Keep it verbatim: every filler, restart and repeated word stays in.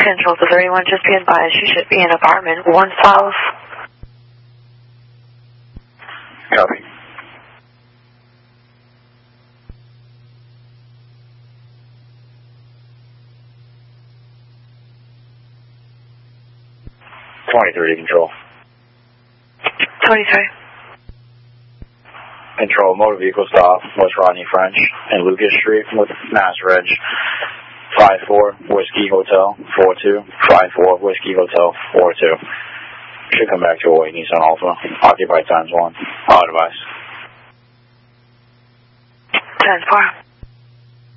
Control to thirty-one, just be advised you should be in apartment one twelve. Copy. twenty-three, Control. twenty-three. Control, motor vehicle stop, West Rodney French, and Lucas Street with Mass Reg. five four, Whiskey Hotel, four two. five four, Whiskey Hotel, four two. Should come back to Hawaii Nissan Alpha. Occupied times one. Auto device. ten four.